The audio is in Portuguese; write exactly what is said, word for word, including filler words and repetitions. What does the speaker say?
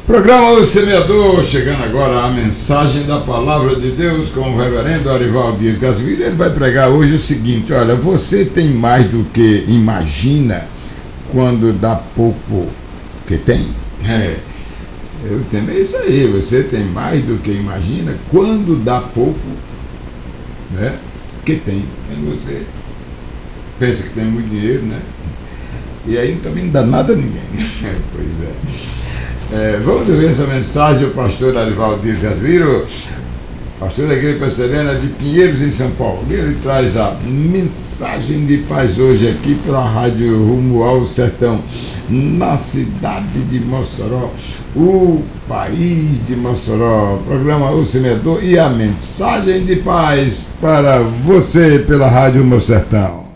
Programa O Semeador, chegando agora a mensagem da Palavra de Deus com o reverendo Arivaldo Dias Gasvira. Ele vai pregar hoje o seguinte: olha, você tem mais do que imagina quando dá pouco que tem. É, eu tenho isso aí, você tem mais do que imagina quando dá pouco, né, que tem. Tem você pensa que tem muito dinheiro, né? E aí também não dá nada a ninguém. Pois é. É, vamos ouvir essa mensagem do pastor Arivaldo Dias Gasviro, pastor da Igreja Presbiteriana de Pinheiros, em São Paulo. Ele traz a mensagem de paz hoje aqui pela rádio Rumo ao Sertão, na cidade de Mossoró, o país de Mossoró. Programa O Semeador e a mensagem de paz para você pela rádio Rumo ao Sertão.